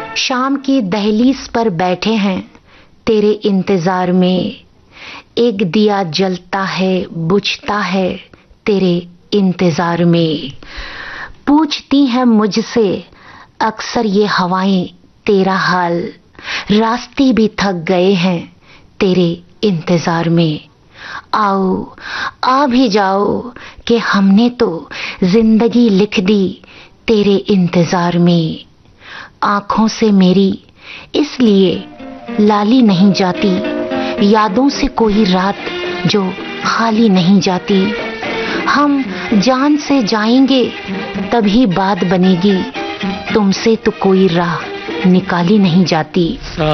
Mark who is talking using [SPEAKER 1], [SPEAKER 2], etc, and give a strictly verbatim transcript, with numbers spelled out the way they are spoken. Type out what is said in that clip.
[SPEAKER 1] शाम की दहलीज पर बैठे हैं तेरे इंतजार में, एक दिया जलता है बुझता है तेरे इंतजार में। पूछती हैं मुझसे अक्सर ये हवाएं तेरा हाल, रास्ते भी थक गए हैं तेरे इंतजार में। आओ आ भी जाओ कि हमने तो जिंदगी लिख दी तेरे इंतजार में। आंखों से मेरी इसलिए लाली नहीं जाती, यादों से कोई रात जो खाली नहीं जाती। हम जान से जाएंगे तभी बात बनेगी, तुमसे तो कोई राह निकाली नहीं जाती।